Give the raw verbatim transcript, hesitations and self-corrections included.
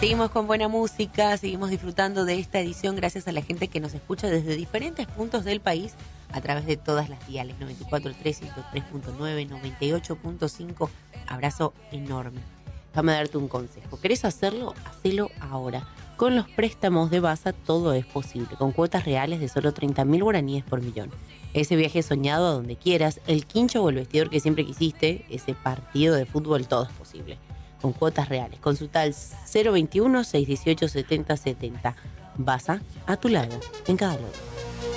Seguimos con buena música, seguimos disfrutando de esta edición gracias a la gente que nos escucha desde diferentes puntos del país a través de todas las diales, noventa y cuatro punto tres, ciento tres punto nueve, noventa y ocho punto cinco. Abrazo enorme. Déjame darte un consejo. ¿Querés hacerlo? Hacelo ahora. Con los préstamos de Basa todo es posible, con cuotas reales de solo treinta mil guaraníes por millón. Ese viaje soñado a donde quieras, el quincho o el vestidor que siempre quisiste, ese partido de fútbol, todo es posible. Con cuotas reales. Consulta al cero veintiuno, seiscientos dieciocho, setenta setenta. Basa, a tu lado, en cada lado.